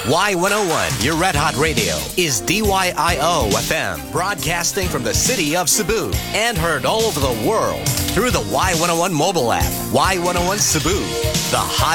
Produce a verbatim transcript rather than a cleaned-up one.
Y one oh one, your Red Hot Radio, is D Y I O F M, broadcasting from the city of Cebu and heard all over the world through the Y one oh one mobile app. Y one oh one Cebu, the hot